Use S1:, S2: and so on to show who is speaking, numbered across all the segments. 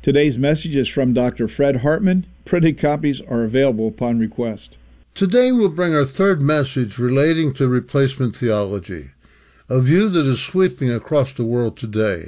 S1: Today's message is from Dr. Fred Hartman. Printed copies are available upon request.
S2: Today we'll bring our third message relating to replacement theology, a view that is sweeping across the world today.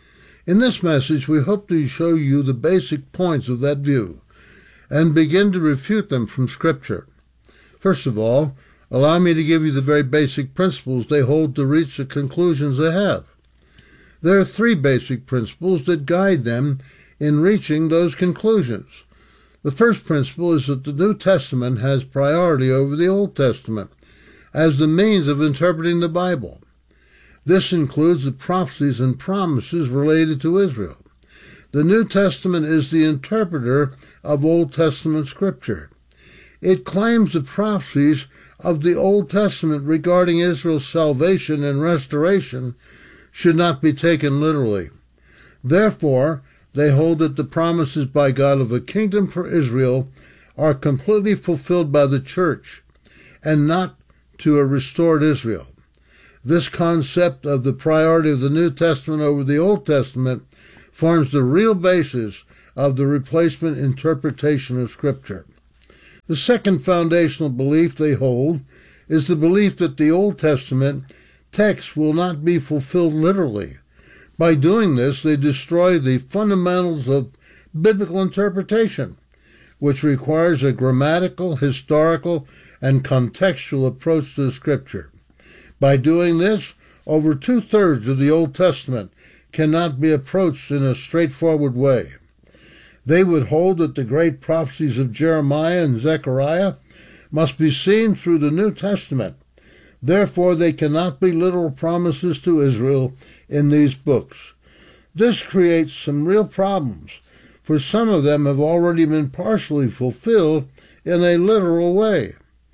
S2: In this message, we hope to show you the basic points of that view and begin to refute them from Scripture. First of all, allow me to give you the very basic principles they hold to reach the conclusions they have. There are three basic principles that guide them in reaching those conclusions. The first principle is that the New Testament has priority over the Old Testament as the means of interpreting the Bible. This includes the prophecies and promises related to Israel. The New Testament is the interpreter of Old Testament Scripture. It claims the prophecies of the Old Testament regarding Israel's salvation and restoration should not be taken literally. Therefore, they hold that the promises by God of a kingdom for Israel are completely fulfilled by the church and not to a restored Israel. This concept of the priority of the New Testament over the Old Testament forms the real basis of the replacement interpretation of Scripture. The second foundational belief they hold is the belief that the Old Testament text will not be fulfilled literally. By doing this, they destroy the fundamentals of biblical interpretation, which requires a grammatical, historical, and contextual approach to Scripture. By doing this, over 2/3 of the Old Testament cannot be approached in a straightforward way. They would hold that the great prophecies of Jeremiah and Zechariah must be seen through the New Testament. Therefore, they cannot be literal promises to Israel in these books. This creates some real problems, for some of them have already been partially fulfilled in a literal way.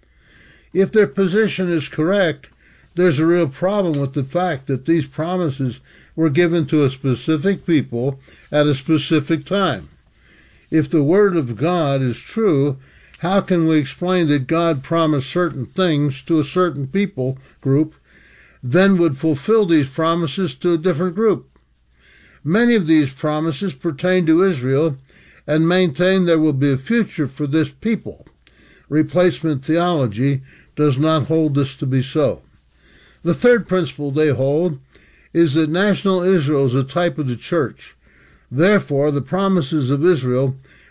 S2: If their position is correct, there's a real problem with the fact that these promises were given to a specific people at a specific time. If the Word of God is true, how can we explain that God promised certain things to a certain people group, then would fulfill these promises to a different group? Many of these promises pertain to Israel and maintain there will be a future for this people. Replacement theology does not hold this to be so. The third principle they hold is that national Israel is a type of the church. Therefore, the promises of Israel